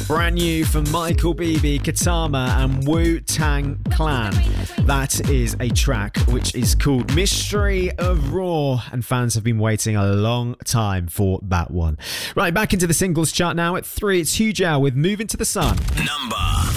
Brand new from Michael Bibi, Katama and Wu-Tang Clan. That is a track which is called Mystery of Raw, and fans have been waiting a long time for that one. Right, back into the singles chart now at 3. It's Hugel with Moving to the Sun. Number